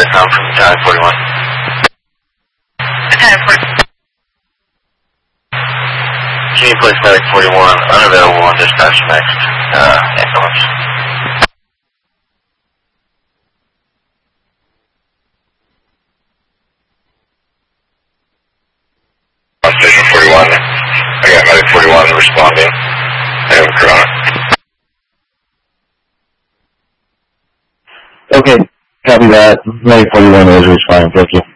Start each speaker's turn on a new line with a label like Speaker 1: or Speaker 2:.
Speaker 1: intercom from Battalion 41.
Speaker 2: Battalion 41.
Speaker 1: Can you place medic 41 unavailable on dispatch next ambulance? On station 41, I got medic 41 responding. I have Corona.
Speaker 3: Okay, copy that. Medic 41 is responding, thank you.